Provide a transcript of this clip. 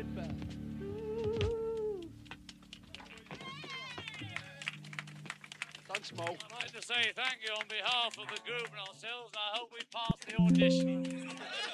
Thanks, Mo. I'd like to say thank you on behalf of the group and ourselves. I hope we pass the audition.